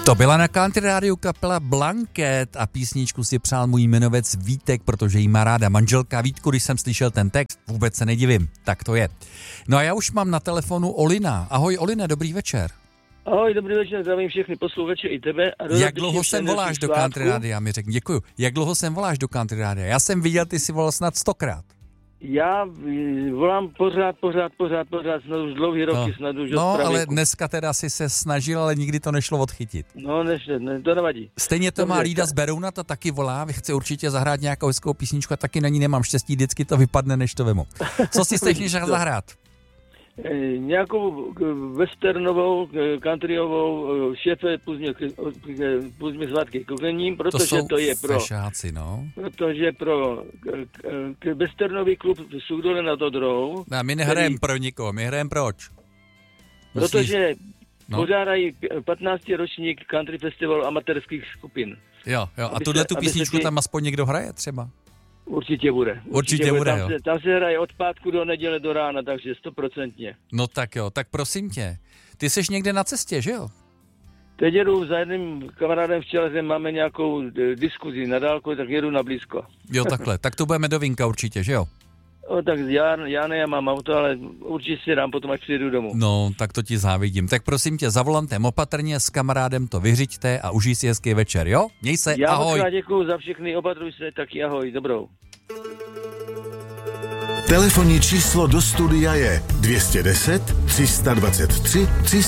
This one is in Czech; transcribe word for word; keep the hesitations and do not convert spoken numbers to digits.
To byla na Country Rádiu kapela Blanket a písničku si přál můj jmenovec Vítek, protože jí má ráda manželka. Vítku, když jsem slyšel ten text, vůbec se nedivím, tak to je. No a já už mám na telefonu Olina. Ahoj Oline, dobrý večer. Ahoj, dobrý večer, zdravím všechny posluchače i tebe. A Jak dlouho sem voláš do Country Rádia, mi řekni, děkuju. Jak dlouho sem voláš do Country Rádia? Já jsem viděl, ty jsi volal snad stokrát. Já volám pořád, pořád, pořád, pořád, snad už dlouhý roky, no. snad už No, od ale dneska teda si se snažil, ale nikdy to nešlo odchytit. No, nešlo, ne, to nevadí. Stejně to Dobře, má Lída z Berouna, ta taky volá, chce určitě zahrát nějakou hezkou písničku a taky na ní nemám štěstí, vždycky to vypadne, než to vemu. Co si chceš zahrát? E, nějakou westernovou, countryovou, šéfe, půjď mi zvátky kokením, protože to, to je pro... fešáci, no. Protože pro k, k westernový klub Suchdole nad Odrou... No, my nehrajeme pro nikoho, my hrajeme proč? Myslíš? Protože no. pořádají patnáctý ročník country festivalu amatérských skupin. Jo, jo, a tuhle tu písničku tam aspoň někdo hraje třeba? Určitě bude. Určitě, Určitě bude, tam jo. Se, tam se hraje od pátku do neděle do rána, takže stoprocentně. No tak jo, tak prosím tě. Ty jsi někde na cestě, že jo? Teď jedu za jedným kamarádem v Čele, máme nějakou e, diskuzi na dálku, tak jedu na blízko. Jo, takhle. Tak to budeme do Vinka určitě, že jo? O, tak já, já ne, já mám auto, ale určitě si dám potom, až přijedu domů. No, tak to ti závidím. Tak prosím tě, za volantem opatrně, s kamarádem to vyřiďte a užij si hezký večer, jo? Měj se, já ahoj. Já děkuju za všechny, opatruj se, taky ahoj, dobrou. Telefonní číslo do studia je dvě stě deset, tři sta dvacet tři, tři